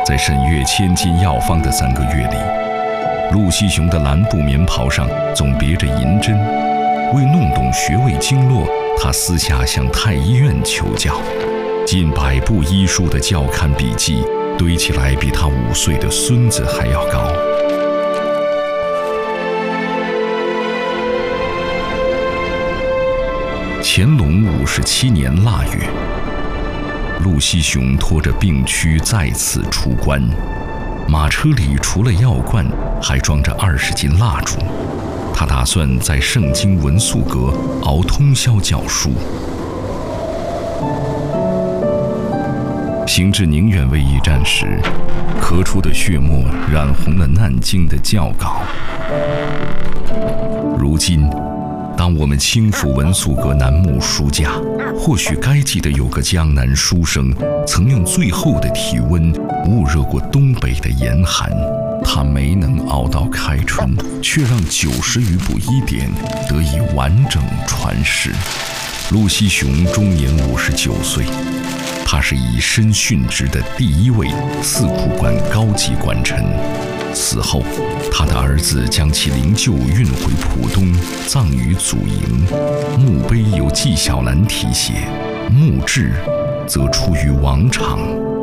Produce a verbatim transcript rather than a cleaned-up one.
在审阅千金药方的三个月里，陆西雄的蓝布棉袍上总别着银针。为弄懂穴位经络，他私下向太医院求教。近百部医书的校勘笔记堆起来，比他五岁的孙子还要高。乾隆五十七年腊月，陆西雄拖着病躯再次出关，马车里除了药罐，还装着二十斤蜡烛。他打算在盛京文素阁熬通宵教书。行至宁远卫驿站时，咳出的血沫染红了南京的教稿。如今，当我们轻抚文素阁楠木书架，或许该记得有个江南书生曾用最后的体温捂热过东北的严寒。他没能熬到开春，却让九十余部医典得以完整传世。陆西雄终年五十九岁，他是以身殉职的第一位四库官高级官臣。死后，他的儿子将其灵柩运回浦东，葬于祖茔。墓碑由纪晓岚题写，墓志则出于王昶。